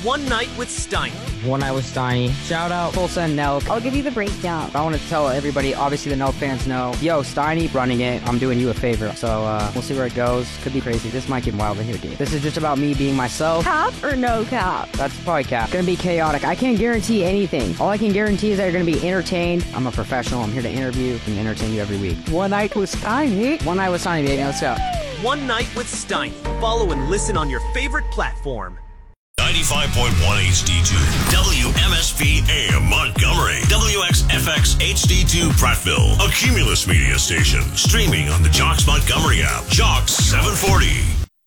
One Night with Steiny. One Night with Steiny. Shout out Tulsa and Nelk. I'll give you the breakdown. I want to tell everybody, obviously the Nelk fans know, yo, Steiny running it, I'm doing you a favor. So we'll see where it goes. Could be crazy. This might get wild in here, dude. This is just about me being myself. Cap or no cap? That's probably cap. Gonna be chaotic. I can't guarantee anything. All I can guarantee is that you're gonna be entertained. I'm a professional. I'm here to interview and entertain you every week. One Night with Steiny. One Night with Steiny, baby. Let's go. One Night with Steiny. Follow and listen on your favorite platform. 95.1 HD2, WMSP AM Montgomery, WXFX HD2 Prattville, a Cumulus media station, streaming on the Jocks Montgomery app, Jocks 740.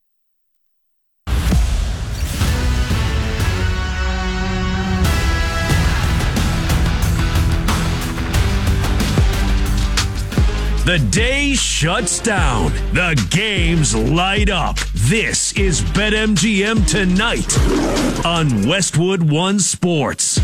The day shuts down. The games light up. This is BetMGM Tonight on Westwood One Sports.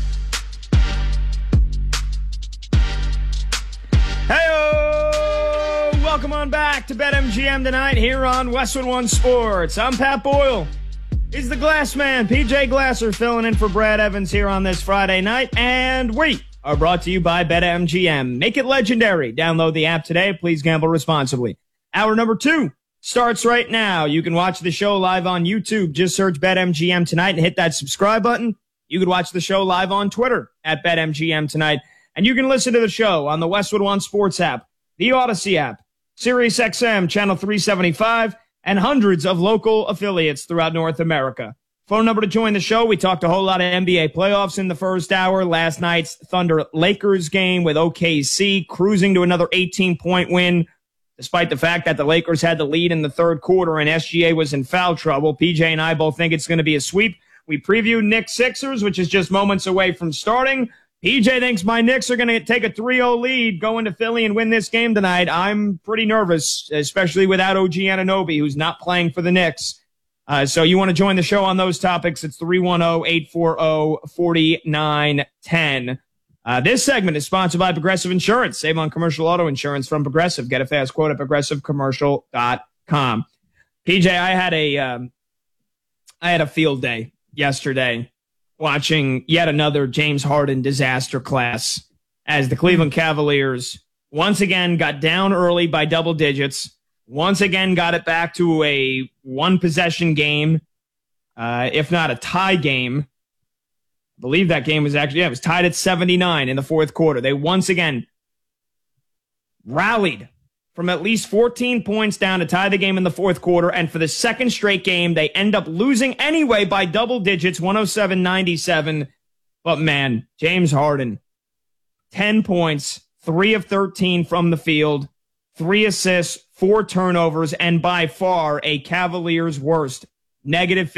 Hey-o! Welcome on back to BetMGM Tonight here on Westwood One Sports. I'm Pat Boyle. He's the Glass Man, PJ Glasser, filling in for Brad Evans here on this Friday night. And we are brought to you by BetMGM. Make it legendary. Download the app today. Please gamble responsibly. Hour number 2 starts right now. You can watch the show live on YouTube. Just search BetMGM Tonight and hit that subscribe button. You can watch the show live on Twitter at BetMGM Tonight. And you can listen to the show on the Westwood One Sports app, the Odyssey app, SiriusXM Channel 375, and hundreds of local affiliates throughout North America. Phone number to join the show. We talked a whole lot of NBA playoffs in the first hour. Last night's Thunder-Lakers game with OKC cruising to another 18-point win, despite the fact that the Lakers had the lead in the third quarter and SGA was in foul trouble. PJ and I both think it's going to be a sweep. We previewed Knicks Sixers, which is just moments away from starting. PJ thinks my Knicks are going to take a 3-0 lead, go into Philly and win this game tonight. I'm pretty nervous, especially without OG Anunoby, who's not playing for the Knicks. So you want to join the show on those topics, it's 310-840-4910. This segment is sponsored by Progressive Insurance. Save on commercial auto insurance from Progressive. Get a fast quote at progressivecommercial.com. PJ, I had a field day yesterday watching yet another James Harden disaster class as the Cleveland Cavaliers once again got down early by double digits. Once again, got it back to a one-possession game, if not a tie game. I believe that game was actually, it was tied at 79 in the fourth quarter. They once again rallied from at least 14 points down to tie the game in the fourth quarter, and for the second straight game, they end up losing anyway by double digits, 107-97. But man, James Harden, 10 points, 3 of 13 from the field, 3 assists, 4 turnovers, and by far a Cavaliers' worst, negative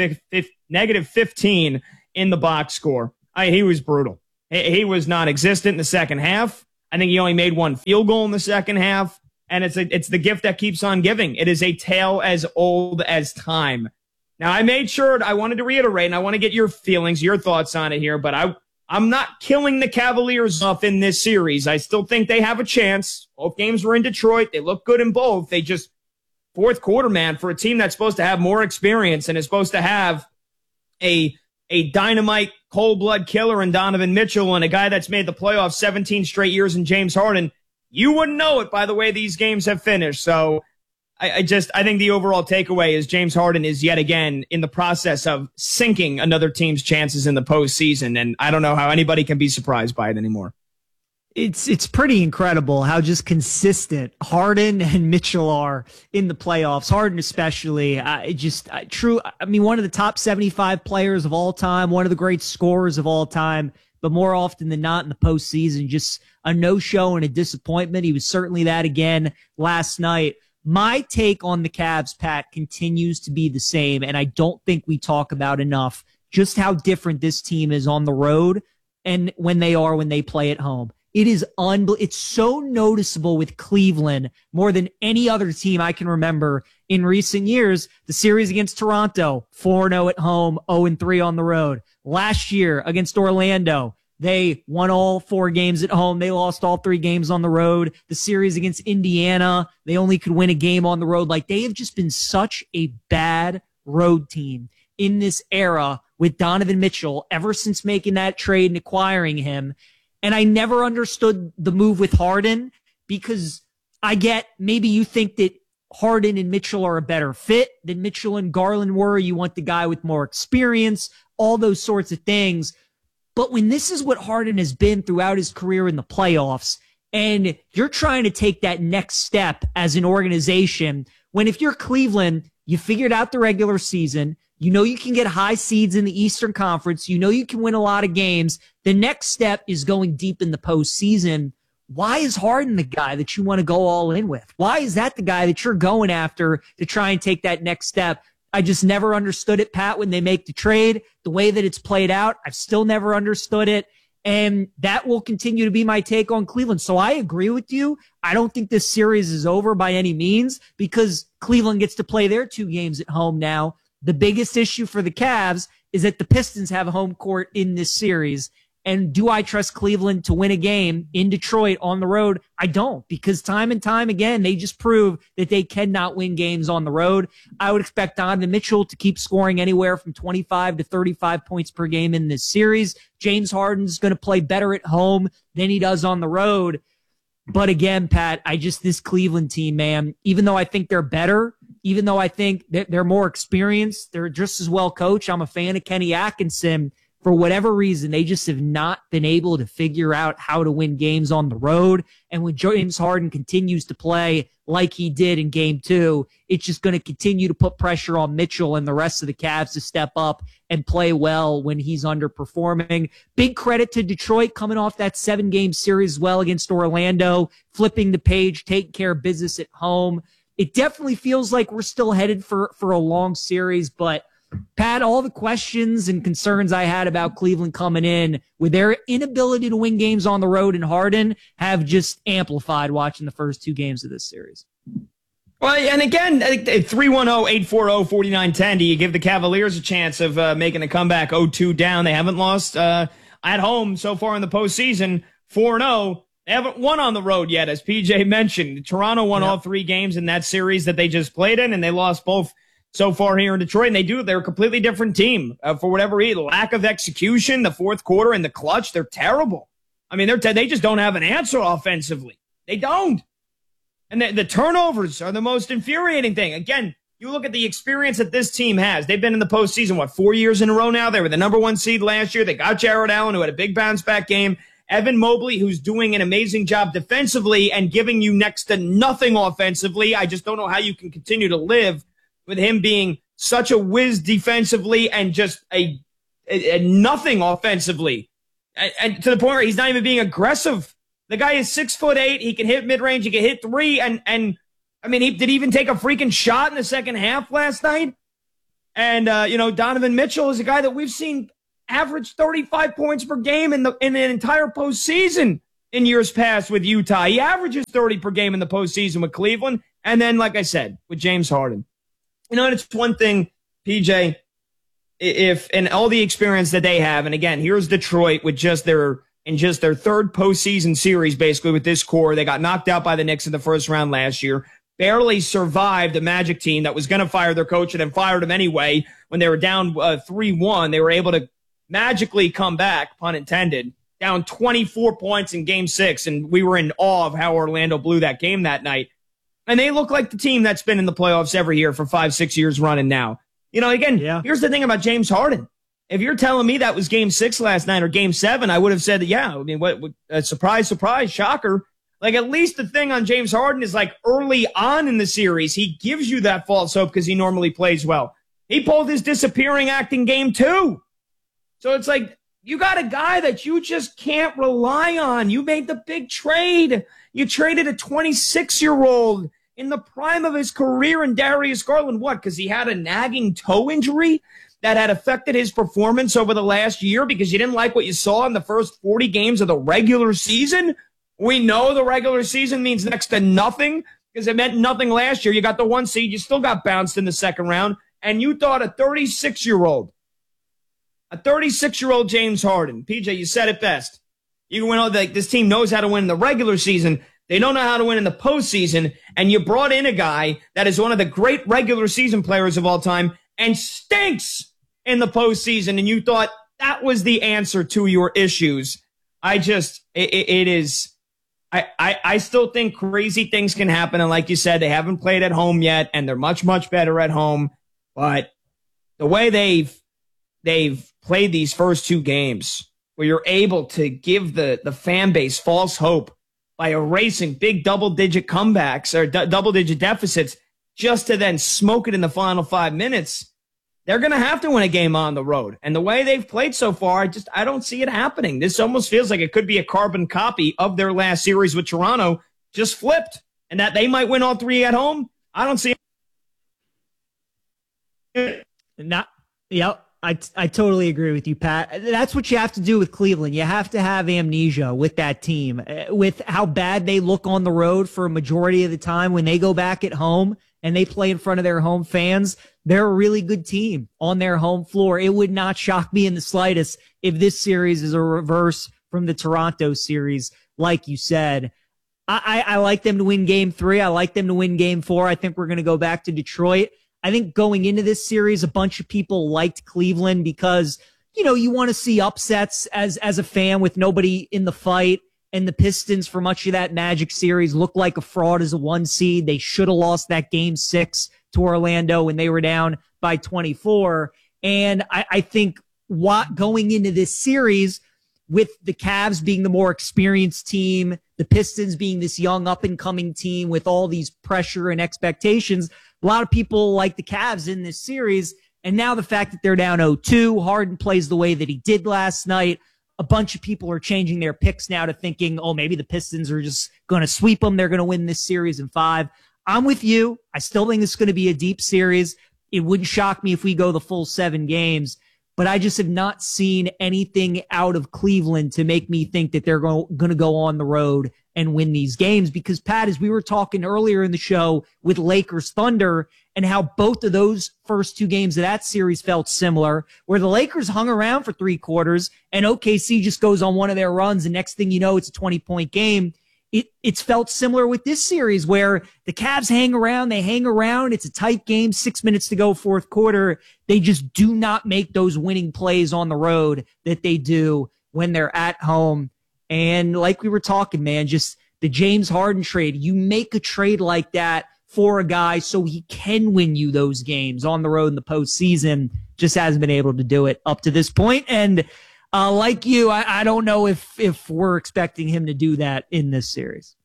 15 in the box score. He was brutal. He was non-existent in the second half. I think he only made 1 field goal in the second half, and it's the gift that keeps on giving. It is a tale as old as time. Now, I made sure, I wanted to reiterate, and I want to get your feelings, your thoughts on it here, but I'm not killing the Cavaliers off in this series. I still think they have a chance. Both games were in Detroit. They look good in both. They just, fourth quarter, man, for a team that's supposed to have more experience and is supposed to have a dynamite cold-blood killer in Donovan Mitchell and a guy that's made the playoffs 17 straight years in James Harden, you wouldn't know it by the way these games have finished. So I think the overall takeaway is James Harden is yet again in the process of sinking another team's chances in the postseason, and I don't know how anybody can be surprised by it anymore. It's pretty incredible how just consistent Harden and Mitchell are in the playoffs. Harden especially, one of the top 75 players of all time, one of the great scorers of all time, but more often than not in the postseason, just a no-show and a disappointment. He was certainly that again last night. My take on the Cavs, Pat, continues to be the same, and I don't think we talk about enough just how different this team is on the road and when they play at home. It is it's so noticeable with Cleveland more than any other team I can remember in recent years. The series against Toronto, 4-0 at home, 0-3 on the road. Last year against Orlando, they won all 4 games at home. They lost all 3 games on the road. The series against Indiana, they only could win a game on the road. Like, they have just been such a bad road team in this era with Donovan Mitchell ever since making that trade and acquiring him. And I never understood the move with Harden, because I get maybe you think that Harden and Mitchell are a better fit than Mitchell and Garland were. You want the guy with more experience, all those sorts of things. But when this is what Harden has been throughout his career in the playoffs, and you're trying to take that next step as an organization, when if you're Cleveland, you figured out the regular season, you know you can get high seeds in the Eastern Conference, you know you can win a lot of games, the next step is going deep in the postseason. Why is Harden the guy that you want to go all in with? Why is that the guy that you're going after to try and take that next step? I just never understood it, Pat, when they make the trade. The way that it's played out, I've still never understood it. And that will continue to be my take on Cleveland. So I agree with you. I don't think this series is over by any means, because Cleveland gets to play their 2 games at home now. The biggest issue for the Cavs is that the Pistons have home court in this series. And do I trust Cleveland to win a game in Detroit on the road? I don't, because time and time again, they just prove that they cannot win games on the road. I would expect Donovan Mitchell to keep scoring anywhere from 25 to 35 points per game in this series. James Harden's going to play better at home than he does on the road. But again, Pat, this Cleveland team, man, even though I think they're better, even though I think that they're more experienced, they're just as well coached. I'm a fan of Kenny Atkinson. For whatever reason, they just have not been able to figure out how to win games on the road. And when James Harden continues to play like he did in Game 2, it's just going to continue to put pressure on Mitchell and the rest of the Cavs to step up and play well when he's underperforming. Big credit to Detroit coming off that 7-game series as well against Orlando, flipping the page, taking care of business at home. It definitely feels like we're still headed for a long series, but Pat, all the questions and concerns I had about Cleveland coming in with their inability to win games on the road and Harden have just amplified watching the first 2 games of this series. Well, and again, 310-840-4910, do you give the Cavaliers a chance of making a comeback 0-2 down? They haven't lost at home so far in the postseason, 4-0. They haven't won on the road yet, as PJ mentioned. Toronto won all 3 games in that series that they just played in, and they lost both so far here in Detroit, and they're a completely different team. For whatever reason, lack of execution, the fourth quarter and the clutch, they're terrible. I mean, they just don't have an answer offensively. They don't. And the turnovers are the most infuriating thing. Again, you look at the experience that this team has. They've been in the postseason, 4 years in a row now? They were the number 1 seed last year. They got Jared Allen, who had a big bounce-back game. Evan Mobley, who's doing an amazing job defensively and giving you next to nothing offensively. I just don't know how you can continue to live with him being such a whiz defensively and just a nothing offensively. And to the point where he's not even being aggressive. The guy is 6'8". He can hit mid-range. He can hit 3. And I mean, did he even take a freaking shot in the second half last night? And, Donovan Mitchell is a guy that we've seen average 35 points per game in the entire postseason in years past with Utah. He averages 30 per game in the postseason with Cleveland. And then, like I said, with James Harden. And it's one thing, PJ, and all the experience that they have, and again, here's Detroit with just their third postseason series, basically, with this core. They got knocked out by the Knicks in the first round last year, barely survived a Magic team that was going to fire their coach and then fired him anyway. When they were down 3-1, they were able to magically come back, pun intended, down 24 points in Game 6, and we were in awe of how Orlando blew that game that night. And they look like the team that's been in the playoffs every year for 5-6 years running now. Here's the thing about James Harden. If you're telling me that was Game 6 last night or Game 7, I would have said, yeah, I mean, what surprise, shocker. Like, at least the thing on James Harden is, like, early on in the series, he gives you that false hope because he normally plays well. He pulled his disappearing act in Game 2. So it's like, you got a guy that you just can't rely on. You made the big trade. You traded a 26-year-old in the prime of his career in Darius Garland. What? Because he had a nagging toe injury that had affected his performance over the last year because you didn't like what you saw in the first 40 games of the regular season? We know the regular season means next to nothing because it meant nothing last year. You got the 1 seed. You still got bounced in the second round. And you thought a 36-year-old James Harden, PJ, you said it best. You went, this team knows how to win in the regular season. They don't know how to win in the postseason. And you brought in a guy that is one of the great regular season players of all time and stinks in the postseason and you thought that was the answer to your issues. I still think crazy things can happen. And like you said, they haven't played at home yet and they're much, much better at home. But the way they've played these first two games where you're able to give the fan base false hope by erasing big double-digit comebacks or double-digit deficits just to then smoke it in the final 5 minutes, they're going to have to win a game on the road. And the way they've played so far, I don't see it happening. This almost feels like it could be a carbon copy of their last series with Toronto, just flipped, and that they might win all three at home. I don't see it. Yep. I totally agree with you, Pat. That's what you have to do with Cleveland. You have to have amnesia with that team, with how bad they look on the road for a majority of the time. When they go back at home and they play in front of their home fans, they're a really good team on their home floor. It would not shock me in the slightest if this series is a reverse from the Toronto series, like you said. I like them to win game 3. I like them to win game 4. I think we're going to go back to Detroit. I think going into this series, a bunch of people liked Cleveland because, you want to see upsets as a fan with nobody in the fight. And the Pistons, for much of that Magic series, looked like a fraud as a 1 seed. They should have lost that game 6 to Orlando when they were down by 24. And I think going into this series, with the Cavs being the more experienced team, the Pistons being this young up-and-coming team with all these pressure and expectations, a lot of people like the Cavs in this series. And now the fact that they're down 0-2, Harden plays the way that he did last night, a bunch of people are changing their picks now to thinking, maybe the Pistons are just going to sweep them. They're going to win this series in 5. I'm with you. I still think it's going to be a deep series. It wouldn't shock me if we go the full 7 games. But I just have not seen anything out of Cleveland to make me think that they're going to go on the road and win these games. Because, Pat, as we were talking earlier in the show with Lakers Thunder and how both of those first 2 games of that series felt similar, where the Lakers hung around for 3 quarters and OKC just goes on one of their runs, and next thing you know, it's a 20-point game. It's felt similar with this series where the Cavs hang around. It's a tight game, 6 minutes to go, fourth quarter. They just do not make those winning plays on the road that they do when they're at home. And like we were talking, man, just the James Harden trade. You make a trade like that for a guy so he can win you those games on the road in the postseason. Just hasn't been able to do it up to this point. And like you, I don't know if we're expecting him to do that in this series.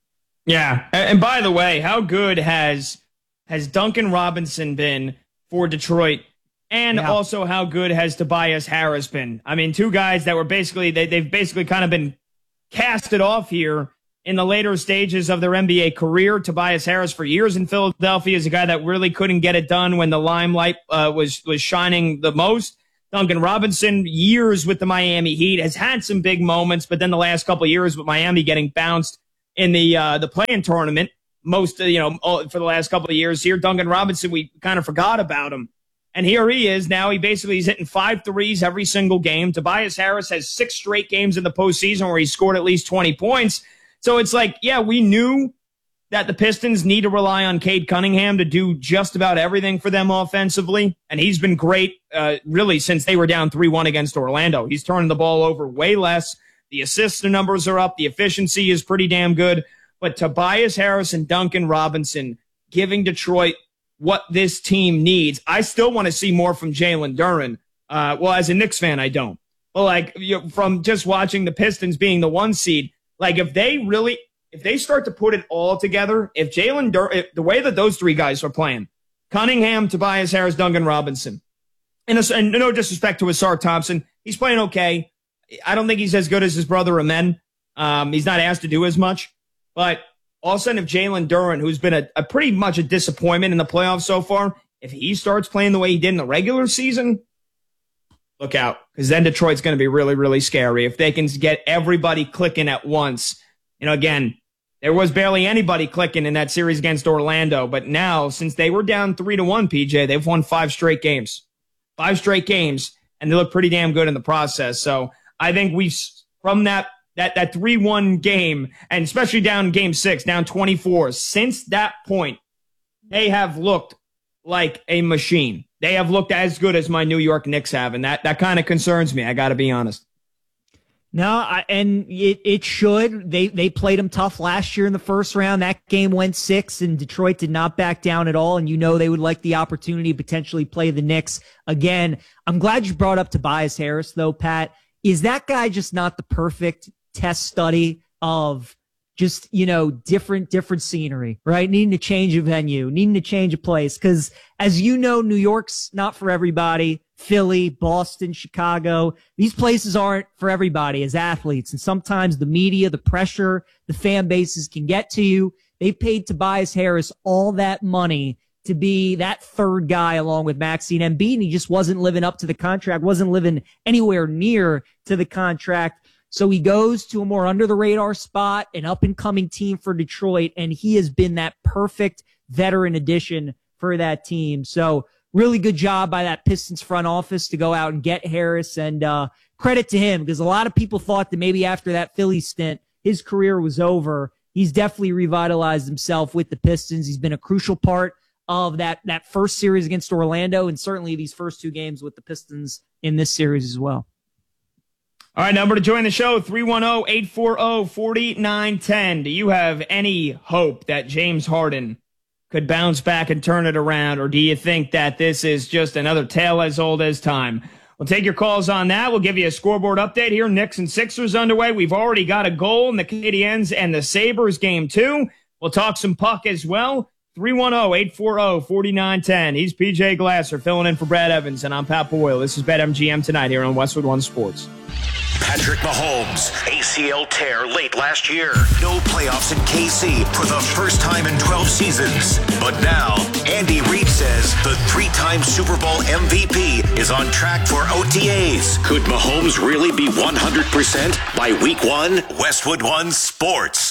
Yeah. And by the way, how good has Duncan Robinson been for Detroit? And also how good has Tobias Harris been? I mean, 2 guys that were they've basically kind of been casted off here in the later stages of their NBA career. Tobias Harris for years in Philadelphia is a guy that really couldn't get it done when the limelight was shining the most. Duncan Robinson, years with the Miami Heat, has had some big moments, but then the last couple of years with Miami getting bounced in the play-in tournament, for the last couple of years here, Duncan Robinson, we kind of forgot about him. And here he is now. He's hitting 5 threes every single game. Tobias Harris has 6 straight games in the postseason where he scored at least 20 points. So it's like, yeah, we knew that the Pistons need to rely on Cade Cunningham to do just about everything for them offensively. And he's been great, really, since they were down 3-1 against Orlando. He's turning the ball over way less. The assist numbers are up. The efficiency is pretty damn good. But Tobias Harris and Duncan Robinson giving Detroit what this team needs. I still want to see more from Jalen Duren. As a Knicks fan, I don't. But from just watching the Pistons being the 1 seed, if they start to put it all together, if Jalen Duren, the way that those 3 guys are playing, Cunningham, Tobias Harris, Duncan Robinson, and no disrespect to Asar Thompson, he's playing okay. I don't think he's as good as his brother Amen. He's not asked to do as much. But all of a sudden, if Jalen Duren, who's been a pretty much a disappointment in the playoffs so far, if he starts playing the way he did in the regular season, look out. Because then Detroit's going to be really, really scary. If they can get everybody clicking at once. Again, there was barely anybody clicking in that series against Orlando. But now, since they were down 3-1, PJ, they've won 5 straight games. 5 straight games. And they look pretty damn good in the process. So I think from that 3-1 game, and especially down game 6, down 24, since that point, they have looked like a machine. They have looked as good as my New York Knicks have, and that kind of concerns me. I got to be honest. No, and it should. They played them tough last year in the first round. That game went 6, and Detroit did not back down at all. And they would like the opportunity to potentially play the Knicks again. I'm glad you brought up Tobias Harris, though, Pat. Is that guy just not the perfect test study of just, different scenery, right? Needing to change a venue, needing to change a place. Because as you know, New York's not for everybody. Philly, Boston, Chicago. These places aren't for everybody as athletes. And sometimes the media, the pressure, the fan bases can get to you. They paid Tobias Harris all that money to be that third guy along with Maxey and Embiid, and he just wasn't living up to the contract, wasn't living anywhere near to the contract. So he goes to a more under-the-radar spot, an up-and-coming team for Detroit, and he has been that perfect veteran addition for that team. So really good job by that Pistons front office to go out and get Harris, and credit to him, because a lot of people thought that maybe after that Philly stint, his career was over. He's definitely revitalized himself with the Pistons. He's been a crucial part of that first series against Orlando, and certainly these first 2 games with the Pistons in this series as well. All right, number to join the show, 310-840-4910. Do you have any hope that James Harden could bounce back and turn it around, or do you think that this is just another tale as old as time? We'll take your calls on that. We'll give you a scoreboard update here. Knicks and Sixers underway. We've already got a goal in the Canadiens and the Sabres game, too. We'll talk some puck as well. 310-840-4910. He's PJ Glasser filling in for Brad Evans, and I'm Pat Boyle. This is BetMGM tonight here on Westwood One Sports. Patrick Mahomes, ACL tear late last year. No playoffs in KC for the first time in 12 seasons. But now, Andy Reid says the 3-time Super Bowl MVP is on track for OTAs. Could Mahomes really be 100% by week 1? Westwood One Sports.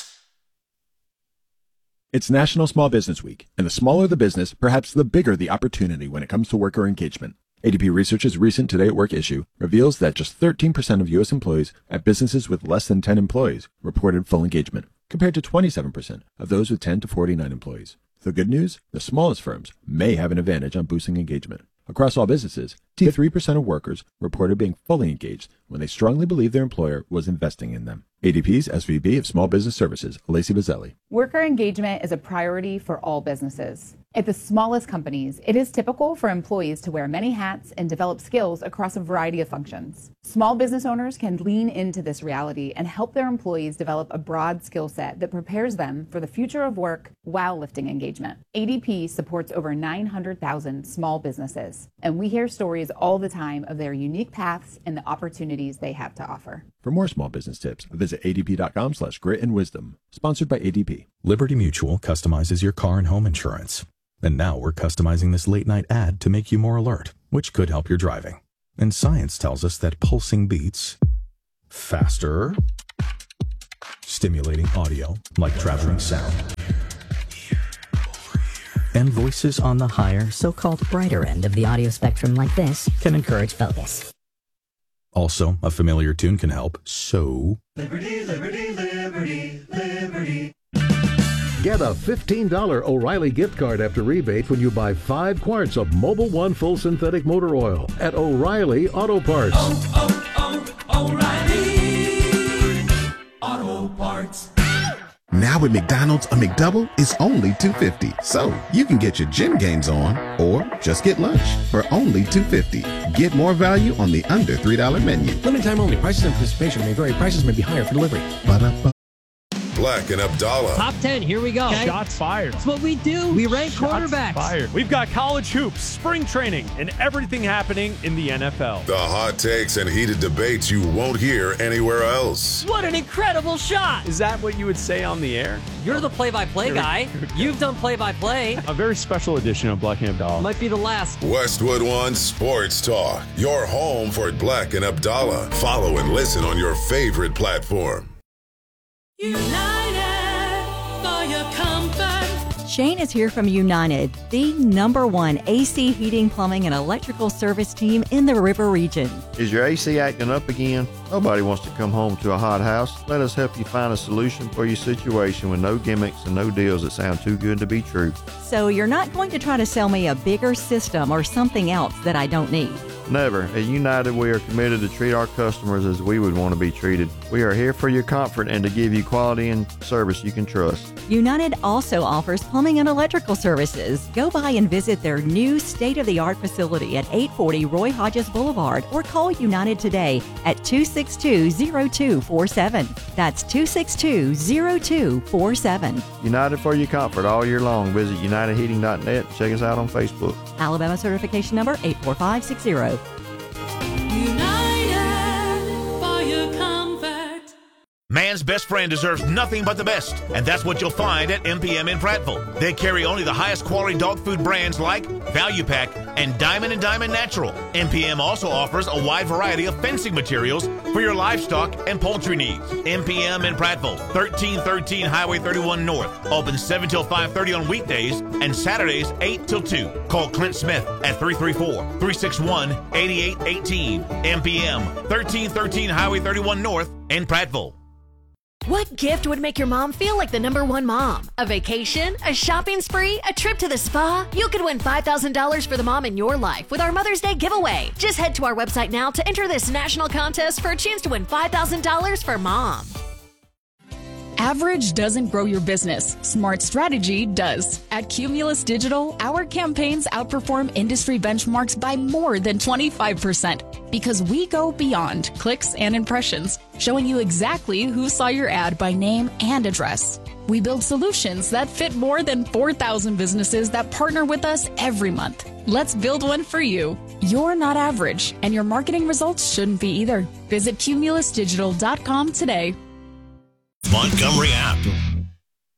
It's National Small Business Week, and the smaller the business, perhaps the bigger the opportunity when it comes to worker engagement. ADP Research's recent Today at Work issue reveals that just 13% of U.S. employees at businesses with less than 10 employees reported full engagement, compared to 27% of those with 10 to 49 employees. The good news? The smallest firms may have an advantage on boosting engagement. Across all businesses, 3% of workers reported being fully engaged when they strongly believed their employer was investing in them. ADP's SVP of Small Business Services, Lacey Bazzelli. Worker engagement is a priority for all businesses. At the smallest companies, it is typical for employees to wear many hats and develop skills across a variety of functions. Small business owners can lean into this reality and help their employees develop a broad skill set that prepares them for the future of work while lifting engagement. ADP supports over 900,000 small businesses, and we hear stories all the time of their unique paths and the opportunities they have to offer. For more small business tips, visit adp.com/gritandwisdom. Sponsored by ADP. Liberty Mutual customizes your car and home insurance. And now we're customizing this late-night ad to make you more alert, which could help your driving. And science tells us that pulsing beats faster, stimulating audio like traveling sound, and voices on the higher, so-called brighter end of the audio spectrum like this can encourage focus. Also, a familiar tune can help, so... Liberty, liberty, liberty, liberty. Get a $15 O'Reilly gift card after rebate when you buy 5 quarts of Mobil 1 full synthetic motor oil at O'Reilly Auto Parts. O'Reilly Auto Parts. Now at McDonald's, a McDouble is only $2.50. So you can get your gym gains on or just get lunch for only $2.50. Get more value on the under $3 menu. Limited time only. Prices and participation may vary. Prices may be higher for delivery. Ba-da-ba. Black and Abdallah. Top 10, here we go. Okay. Shots fired. That's what we do. We rank quarterbacks. Fired. We've got college hoops, spring training, and everything happening in the NFL. The hot takes and heated debates you won't hear anywhere else. What an incredible shot. Is that what you would say on the air? You're the play-by-play guy. You've done play-by-play. A very special edition of Black and Abdallah. Might be the last. Westwood One Sports Talk. Your home for Black and Abdallah. Follow and listen on your favorite platform. United for your comfort. Shane is here from United, the #1 AC heating, plumbing, and electrical service team in the River region. Is your AC acting up again? Nobody wants to come home to a hot house. Let us help you find a solution for your situation with no gimmicks and no deals that sound too good to be true. So you're not going to try to sell me a bigger system or something else that I don't need. Never. At United, we are committed to treat our customers as we would want to be treated. We are here for your comfort and to give you quality and service you can trust. United also offers plumbing and electrical services. Go by and visit their new state-of-the-art facility at 840 Roy Hodges Boulevard or call United today at 262-0247. That's 262-0247. United for your comfort all year long. Visit UnitedHeating.net. Check us out on Facebook. Alabama certification number 84560. Man's best friend deserves nothing but the best, and that's what you'll find at MPM in Prattville. They carry only the highest quality dog food brands like Value Pack and Diamond Natural. MPM also offers a wide variety of fencing materials for your livestock and poultry needs. MPM in Prattville, 1313 Highway 31 North. Open 7 till 5:30 on weekdays and Saturdays 8 till 2. Call Clint Smith at 334-361-8818. MPM, 1313 Highway 31 North in Prattville. What gift would make your mom feel like the #1 mom? A vacation? A shopping spree? A trip to the spa? You could win $5,000 for the mom in your life with our Mother's Day giveaway. Just head to our website now to enter this national contest for a chance to win $5,000 for mom. Average doesn't grow your business. Smart strategy does. At Cumulus Digital, our campaigns outperform industry benchmarks by more than 25% because we go beyond clicks and impressions, showing you exactly who saw your ad by name and address. We build solutions that fit more than 4,000 businesses that partner with us every month. Let's build one for you. You're not average, and your marketing results shouldn't be either. Visit cumulusdigital.com today. Montgomery app.